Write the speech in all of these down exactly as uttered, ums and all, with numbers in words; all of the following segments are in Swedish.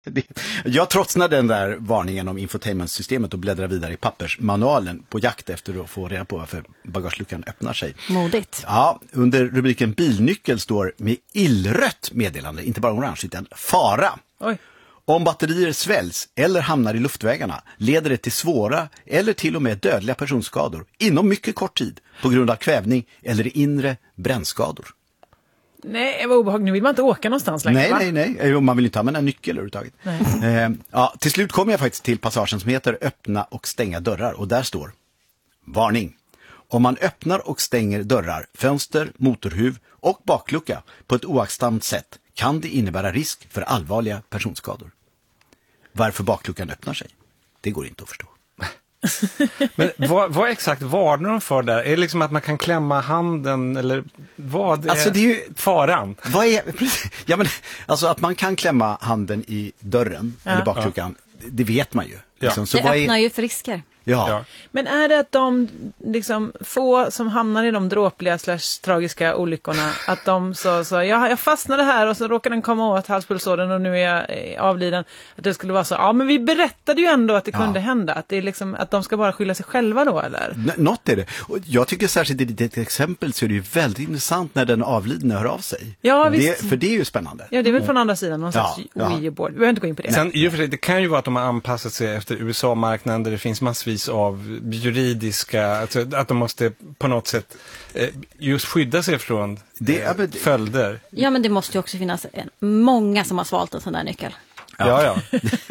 Jag trotsnar den där varningen om infotainmentsystemet och bläddrar vidare i pappersmanualen på jakt efter att få reda på varför bagageluckan öppnar sig. Modigt. Ja, under rubriken bilnyckel står med illrött meddelande, inte bara orange utan fara. Oj. Om batterier sväljs eller hamnar i luftvägarna leder det till svåra eller till och med dödliga personskador inom mycket kort tid på grund av kvävning eller inre brännskador. Nej, vad obehagligt. Nu vill man inte åka någonstans längre, Nej, va? nej, nej. Man vill inte använda en nyckel överhuvudtaget. Eh, ja, till slut kommer jag faktiskt till passagen som heter öppna och stänga dörrar. Och där står: varning. Om man öppnar och stänger dörrar, fönster, motorhuv och baklucka på ett oaktsamt sätt kan det innebära risk för allvarliga personskador. Varför bakluckan öppnar sig, det går inte att förstå. Men vad, vad exakt varnar de för där? Är det liksom att man kan klämma handen eller vad är, alltså det är ju faran? Vad är, ja, men, alltså att man kan klämma handen i dörren Ja. eller bakluckan, ja. Det vet man ju. Liksom. Så Det vad öppnar är, ju för risker. ja. Ja. Men är det att de liksom få som hamnar i de dråpliga slash tragiska olyckorna, att de så, så jag, jag fastnade här och så råkade den komma åt halspulsådern och nu är jag eh, avliden, att det skulle vara så, ja men vi berättade ju ändå att det kunde Ja. hända, att det är liksom, att de ska bara skylla sig själva då, eller? N- något är det. Och jag tycker särskilt i ditt exempel så är det ju väldigt intressant när den avlidne hör av sig. Ja, visst. Det, för det är ju spännande. Ja, det är väl från andra sidan, någon Ja, slags ja. Ouija-board. Vi behöver inte gå in på det. Sen, i och för sig, det kan ju vara att de har anpassat sig efter U S A-marknaden där det finns massvis av juridiska, alltså att de måste på något sätt eh, just skydda sig från Det- eh, ja, men det- följder. Ja, men det måste ju också finnas en, många som har svalt en sån där nyckel. Ja, ja.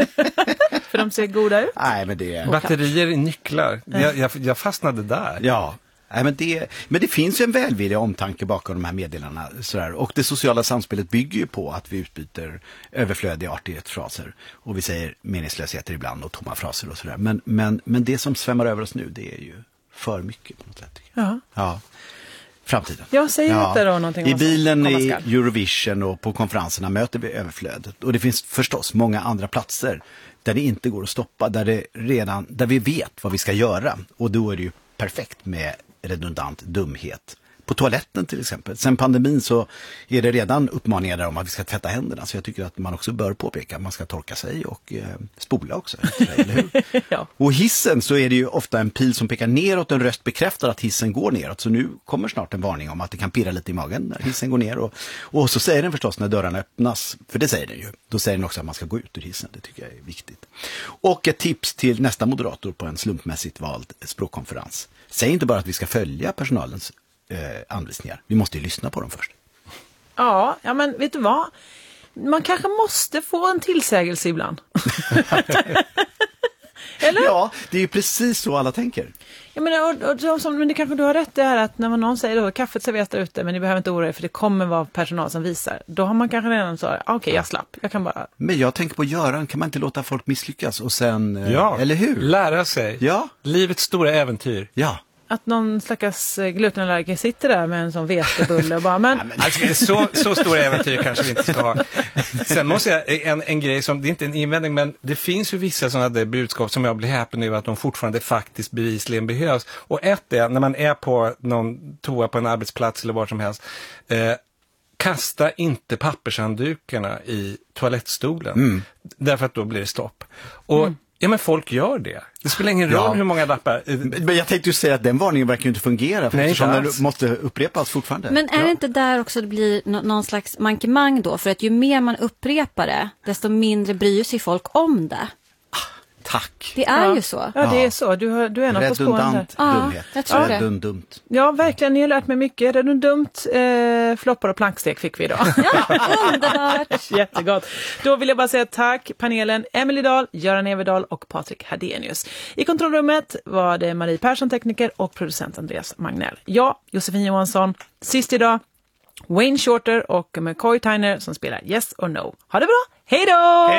För de ser goda ut. Nej, men det är... Batterier i nycklar. Jag, jag, jag fastnade där. Ja. Nej, men, det, men det finns ju en välvillig omtanke bakom de här meddelarna. Sådär. Och det sociala samspelet bygger ju på att vi utbyter överflödiga artighetsfraser. Och vi säger meningslösheter ibland och tomma fraser och sådär. Men, men, men det som svämmar över oss nu, det är ju för mycket på något sätt. Tycker jag. Ja. Ja. Framtiden. Jag säger inte då någonting om I vad som bilen, komma i skall. Eurovision och på konferenserna möter vi överflödet. Och det finns förstås många andra platser där det inte går att stoppa. Där, det redan, där vi vet vad vi ska göra. Och då är det ju perfekt med redundant dumhet. På toaletten till exempel. Sen pandemin så är det redan uppmaningar där om att vi ska tvätta händerna. Så jag tycker att man också bör påpeka att man ska torka sig och eh, spola också. Eller hur? Ja. Och hissen så är det ju ofta en pil som pekar neråt. En röst bekräftar att hissen går neråt. Så nu kommer snart en varning om att det kan pirra lite i magen när hissen går ner. Och, och så säger den förstås när dörrarna öppnas. För det säger den ju. Då säger den också att man ska gå ut ur hissen. Det tycker jag är viktigt. Och ett tips till nästa moderator på en slumpmässigt vald språkkonferens. Säg inte bara att vi ska följa personalens eh, anvisningar. Vi måste ju lyssna på dem först. Ja, ja, men vet du vad? Man kanske måste få en tillsägelse ibland. Eller? Ja, det är ju precis så alla tänker. Jag menar, och, och, som, men det kanske du har rätt i här att när man någon säger då kaffet serveras där ute men ni behöver inte oroa er för det kommer vara personal som visar. Då har man kanske redan så, okej okay, jag slapp, jag kan bara... Men jag tänker på Göran, kan man inte låta folk misslyckas och sen, eh, Ja, eller hur? lära sig. Ja. Livets stora äventyr. Ja. Att någon stackars glutenallergiker sitter där med en sån vetebulle och bara, men... Alltså, så, så stora äventyr kanske vi inte ska ha. Sen måste jag, en, en grej som, det är inte en invändning, men det finns ju vissa sådana där budskap som jag blir häpen över att de fortfarande faktiskt bevisligen behövs. Och ett är, när man är på någon toa på en arbetsplats eller var som helst, eh, kasta inte pappershanddukarna i toalettstolen. Mm. Därför att då blir det stopp. Och mm. Ja, men folk gör det. Det spelar ingen roll Ja. hur många lappar. Men jag tänkte ju säga att den varningen verkar ju inte fungera. För Nej, eftersom inte den alls. måste upprepas fortfarande. Men är ja. det inte där också det blir nå- någon slags mankemang då? För att ju mer man upprepar det, desto mindre bryr sig folk om det. Tack. Det är ja. ju så. Ja, det är så. Du, har, du är nog på spåren där. Redundant Ja, dumhet. jag tror det. Redundumt. Ja, verkligen. Ni har lärt mig mycket. Redundumt, eh, floppar och plankstek fick vi idag. Ja, underbart. Jättegott. Då vill jag bara säga tack panelen Emily Dahl, Göran Everdahl och Patrik Hadenius. I kontrollrummet var det Marie Persson, tekniker, och producent Andreas Magnell. Jag, Josefin Johansson, sist idag Wayne Shorter och McCoy Tyner som spelar Yes or No. Ha det bra. Hej då!